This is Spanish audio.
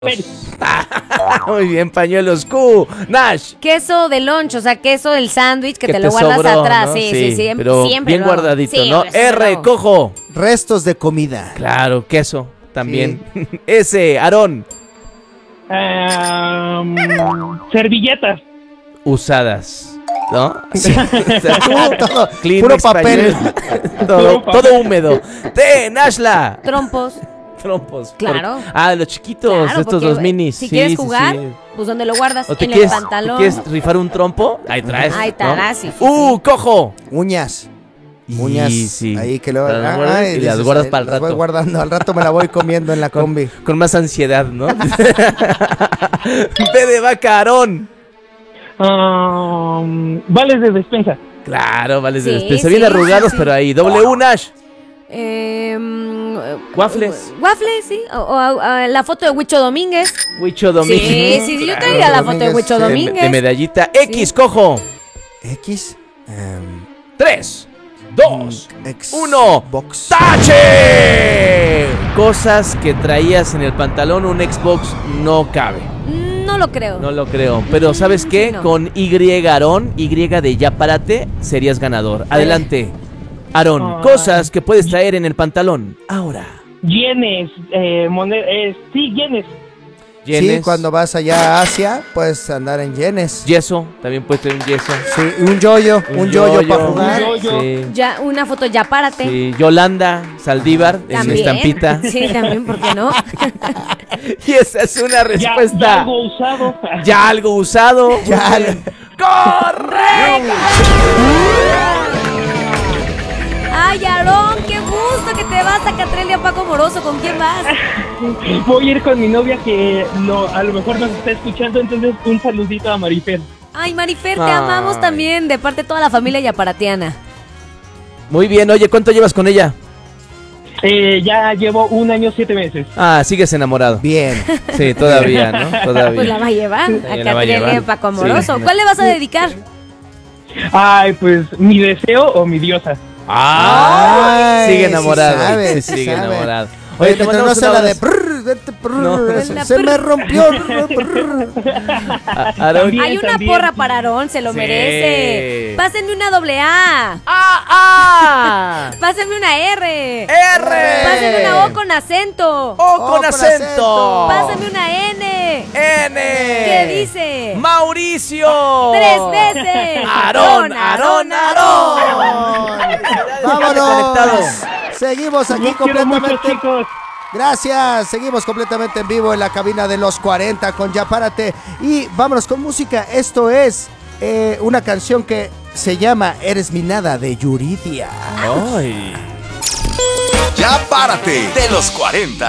Muy bien, pañuelos. Q, Nash. Queso de lunch, o sea, queso del sándwich que te lo guardas sobró, atrás. ¿no? Sí, pero siempre bien guardadito, sí, ¿no? hombre, siempre lo R, hago. Cojo. Restos de comida. Claro, queso también. S, Aarón. Servilletas. Usadas, ¿no? Sí. Todo, Kleenex, puro papel. pañuelo, todo húmedo. T, Nashla. Trompos. Trompos. Claro. Los chiquitos, Claro, estos porque los minis. Si quieres jugar, pues donde lo guardas, ¿O te en quieres, el pantalón. ¿te quieres rifar un trompo? Ahí traes. Ahí estará, sí. Cojo. Uñas. Y Uñas. sí. Ahí que luego. Las guardas y las guardas para el Las voy rato. guardando. Al rato me la voy comiendo en la combi. Con más ansiedad, ¿no? B de vaca, Aarón. Vales de despensa. Claro, vales de Sí, despensa. sí, Bien arrugados, sí. pero ahí. W, Nash. Waffles. Waffles, sí. O la foto de Huicho Domínguez. Huicho Domínguez. Sí, yo traía la foto de Huicho sí. Domínguez. De medallita. X, Sí. Cojo. X. 3, 2, X 1. Box. ¡Tache! Cosas que traías en el pantalón, un Xbox no cabe. No lo creo. No lo creo. Pero ¿sabes qué? Sí, no. Con Y, Aarón, Y de ya párate, serías ganador. Adelante. Aarón, cosas que puedes traer en el pantalón. Ahora. Yenes. Sí, yenes. Sí, Yenes. cuando vas allá a Asia, puedes andar en yenes. Yeso, también puedes tener un yeso. Sí, un yoyo. Un yoyo para jugar. Un yoyo. Sí. Ya, una foto, ya párate. Sí, Yolanda, Saldívar, en También. estampita. Sí, también, ¿por qué no? Y esa es una respuesta. Ya algo usado. Ya algo usado. Ya. ¡Correcto! Ay, Aarón, qué gusto que te vas a Catrelia Paco Moroso. ¿Con quién vas? Voy a ir con mi novia que a lo mejor nos está escuchando, entonces un saludito a Marifer. Ay, Marifer, te Ay. amamos también, de parte de toda la familia yaparatiana. Muy bien, oye, ¿cuánto llevas con ella? Ya llevo 1 año 7 meses. Ah, sigues enamorado. Bien. Sí, todavía, ¿no? Todavía. Pues la va a llevar a la va a Catrelia llevar. Paco Amoroso. Sí. ¿Cuál le vas a dedicar? Ay, pues mi deseo o mi diosa. Ah, Ay, sigue sí enamorado. sabe, sí, sí sigue sabe. enamorado. Oye, Oye, te pero no mandamos sé un la de abrazo. vete, No. se me rompió. Aarón. También. Hay una porra para Aarón, se lo Sí. merece. Pásenme una AA. ¡Ah! Pásenme una R. ¡R! Pásenme una O con acento. ¡O con acento! Pásenme una N. ¡N! ¿Qué dice? ¡Mauricio! 3 veces. ¡Aarón, Aarón, Aarón! Vámonos. Seguimos aquí Los quiero mucho, completamente. chicos. Gracias, seguimos completamente en vivo en la cabina de los 40 con Ya Párate. Y vámonos con música. Esto es una canción que se llama Eres mi nada de Yuridia. ¡Ay! Ya Párate de los 40.